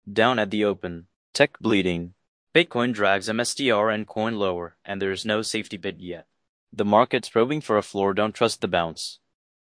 Down at the open. Tech bleeding. Bitcoin drags MSTR and coin lower, and there is no safety bid yet. The market's probing for a floor, don't trust the bounce.